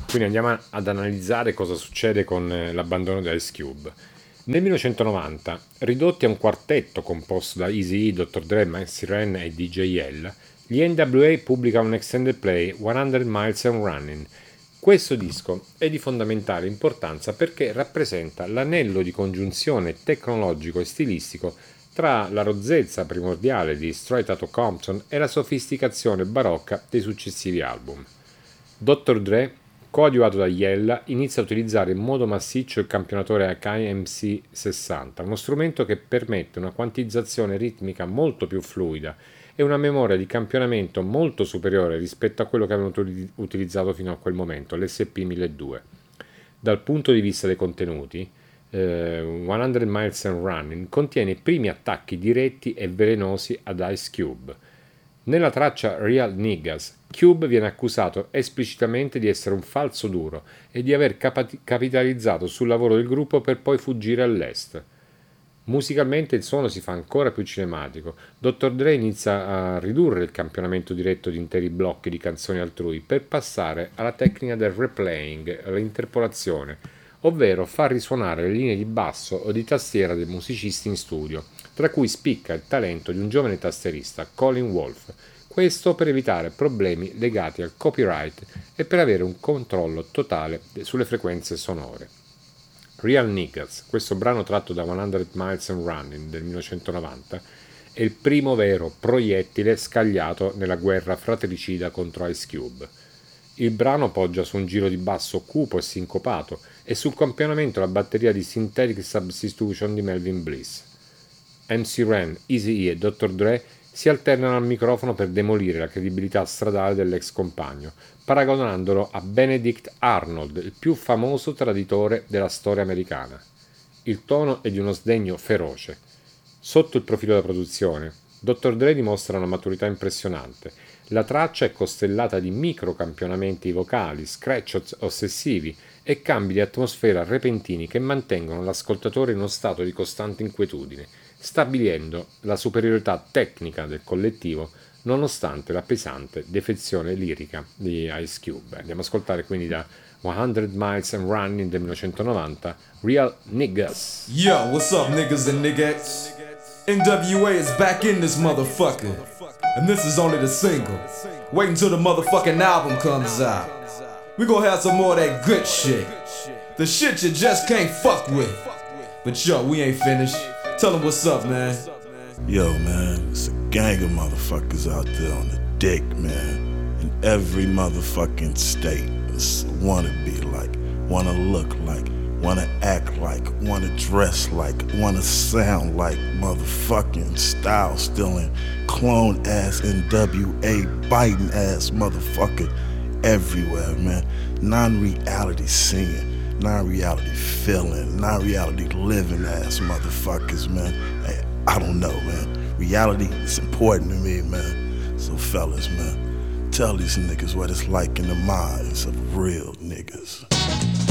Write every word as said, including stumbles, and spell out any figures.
Quindi andiamo ad analizzare cosa succede con l'abbandono di Ice Cube. Nel millenovecentonovanta, ridotti a un quartetto composto da Eazy-E, dottor Dre, Macy Ren e D J L, gli N W A pubblicano un extended play cento Miles and Running. Questo disco è di fondamentale importanza perché rappresenta l'anello di congiunzione tecnologico e stilistico tra la rozzezza primordiale di Straight Outta Compton e la sofisticazione barocca dei successivi album. dottor Dre, coadiuvato da Yella, inizia a utilizzare in modo massiccio il campionatore K M C sessanta, uno strumento che permette una quantizzazione ritmica molto più fluida e una memoria di campionamento molto superiore rispetto a quello che avevano utilizzato fino a quel momento, l'S P milleduecento. Dal punto di vista dei contenuti, eh, cento Miles and Running contiene i primi attacchi diretti e velenosi ad Ice Cube. Nella traccia Real Niggas, Cube viene accusato esplicitamente di essere un falso duro e di aver cap- capitalizzato sul lavoro del gruppo per poi fuggire all'est. Musicalmente il suono si fa ancora più cinematico. dottor Dre inizia a ridurre il campionamento diretto di interi blocchi di canzoni altrui per passare alla tecnica del replaying, l'interpolazione, ovvero far risuonare le linee di basso o di tastiera dei musicisti in studio, tra cui spicca il talento di un giovane tastierista, Colin Wolfe, questo per evitare problemi legati al copyright e per avere un controllo totale sulle frequenze sonore. Real Niggas, questo brano tratto da cento Miles and Running del millenovecentonovanta, è il primo vero proiettile scagliato nella guerra fratricida contro Ice Cube. Il brano poggia su un giro di basso cupo e sincopato e sul campionamento la batteria di Synthetic Substitution di Melvin Bliss. M C Ren, Eazy-E e dottor Dre si alternano al microfono per demolire la credibilità stradale dell'ex compagno, paragonandolo a Benedict Arnold, il più famoso traditore della storia americana. Il tono è di uno sdegno feroce. Sotto il profilo della produzione, dottor Dre dimostra una maturità impressionante. La traccia è costellata di microcampionamenti vocali, scratch ossessivi e cambi di atmosfera repentini che mantengono l'ascoltatore in uno stato di costante inquietudine, stabilendo la superiorità tecnica del collettivo nonostante la pesante defezione lirica di Ice Cube. Andiamo ad ascoltare quindi da cento Miles and Running del millenovecentonovanta, Real Niggas. Yo, what's up niggas and niggas? N W A is back in this motherfucker, and this is only the single. Wait until the motherfucking album comes out. We gonna have some more of that good shit, the shit you just can't fuck with. But yo, we ain't finished. Tell them what's up, man. Yo, man, it's a gang of motherfuckers out there on the dick, man. In every motherfucking state. It's wanna be like, wanna look like, wanna act like, wanna dress like, wanna sound like motherfucking style stealing, clone ass N W A biting ass motherfucker everywhere, man. Non-reality singing. Non-reality feeling, non-reality living ass motherfuckers, man. Hey, I don't know, man. Reality is important to me, man. So fellas, man, tell these niggas what it's like in the minds of real niggas.